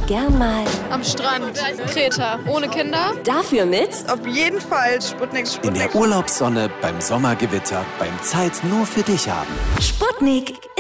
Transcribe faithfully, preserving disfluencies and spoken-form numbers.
gern mal am Strand, Kreta, ohne Kinder. Dafür mit Auf jeden Fall Sputnik, In Sputnik. der Urlaubssonne, beim Sommergewitter, beim Zeit nur für dich haben. Sputnik.